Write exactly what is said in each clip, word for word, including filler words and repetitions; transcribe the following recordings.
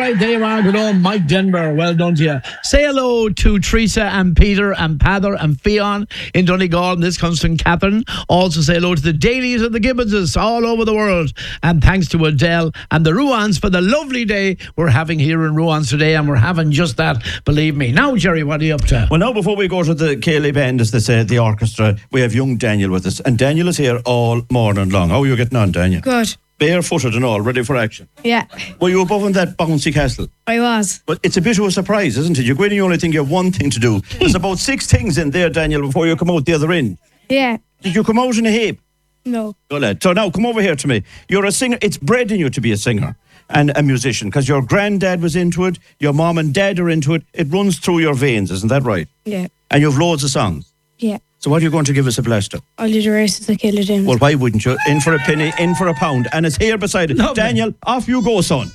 right, there you are. Good old Mike Denver. Well done to you. Say hello to Teresa and Peter and Pather and Fionn in Donegal. And this comes from Catherine. Also say hello to the Dailies and the Gibbonses all over the world. And thanks to Adele and the Ruans for the lovely day we're having here in Ruans today. And we're having just that, believe me. Now, Jerry, what are you up to? Well, now, before we go to the Céilí Band, as they say, the orchestra, we have young Daniel with us. And Daniel is here all morning long. How are you getting on, Daniel? Good. Barefooted and all, ready for action. Yeah. Were you above in that bouncy castle? I was. But it's a bit of a surprise, isn't it? You go in and you only think you have one thing to do. There's about six things in there, Daniel, before you come out the other end. Yeah. Did you come out in a heap? No. Go lad. So now, come over here to me. You're a singer. It's bred in you to be a singer and a musician, because your granddad was into it, your mom and dad are into it. It runs through your veins, isn't that right? Yeah. And you have loads of songs. Yeah. So what are you going to give us a blast of? I'll do the races of Céilí Band. Well, why wouldn't you? In for a penny, in for a pound. And it's here beside it. No, Daniel, off you go, son.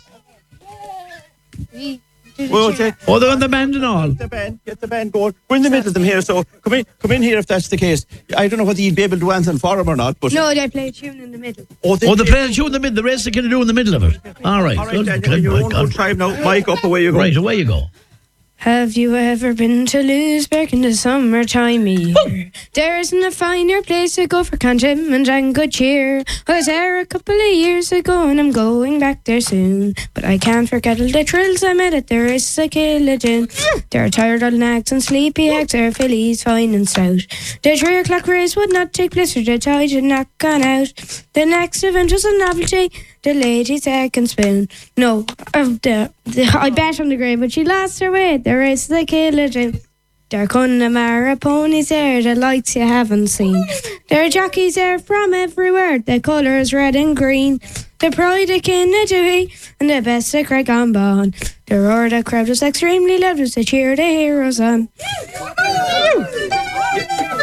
Well, Jake, Oh, they're on the band and all. Get the band, get the band going. We're in the middle of them here, so come in, come in here if that's the case. I don't know whether you'd be able to do anything for them or not, but... No, they play a tune in the middle. Oh, they, Oh, the play the tune in the middle. The rest they can do in the middle of it. All right. All right, Good, Daniel, good, you're my on God. good time now. Mike, up, away you go. Right, away you go. Have you ever been to Louisburg in the summertime here? There isn't a finer place to go for conjunction and good cheer. I was there a couple of years ago and I'm going back there soon. But I can't forget all the thrills I met at the races of Killadin. There are tired old nags and sleepy hags, there are fillies fine and stout. The three o'clock race would not take place or the tide had not gone out. The next event was a novelty, the lady's second spoon. No, of the, the I bet on the grave, but she lost her way. The race of the Killadin. There are Connemara ponies there, the lights you haven't seen. There are jockeys there from everywhere, the colours red and green. The pride of Kinnadooey and the best of Craig on Bon. The roar of the crowd was extremely loud as they cheered the heroes on.